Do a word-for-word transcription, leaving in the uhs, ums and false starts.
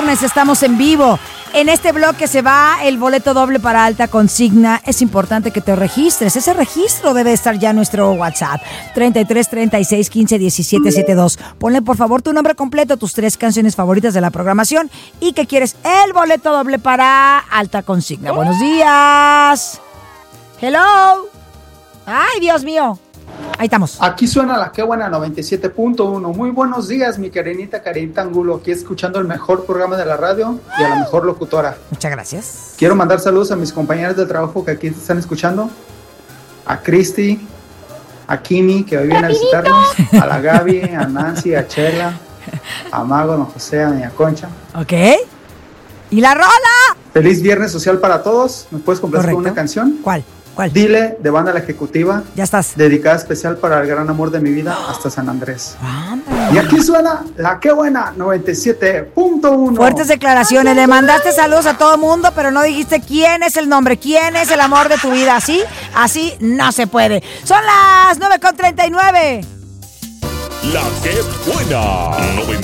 viernes, estamos en vivo. En este bloque se va el boleto doble para Alta Consigna. Es importante que te registres. Ese registro debe estar ya en nuestro WhatsApp. treinta y tres, treinta y seis, quince, diecisiete, setenta y dos. Ponle por favor tu nombre completo, tus tres canciones favoritas de la programación y que quieres el boleto doble para Alta Consigna. Buenos días. Hello. Ay, Dios mío. Ahí estamos. Aquí suena la Qué Buena noventa y siete punto uno. Muy buenos días, mi Karenita, Karenita Angulo. Aquí escuchando el mejor programa de la radio y a la mejor locutora. Muchas gracias. Quiero mandar saludos a mis compañeros de trabajo que aquí están escuchando. A Cristi, a Kimi, que hoy viene a visitarnos. A la Gaby, a Nancy, a Chela, a Mago, a Don José, a Doña Concha. Ok. ¿Y la rola? Feliz viernes social para todos. ¿Me puedes complacer con una canción? ¿Cuál? ¿Cuál? Dile, de Banda La Ejecutiva. Ya estás. Dedicada especial para el gran amor de mi vida hasta San Andrés. Ándale. Y aquí suena la Qué Buena noventa y siete punto uno. Fuertes declaraciones. Le mandaste saludos a todo mundo, pero no dijiste quién es el nombre, quién es el amor de tu vida. Así, así no se puede. Son las nueve con treinta y nueve. La Qué Buena.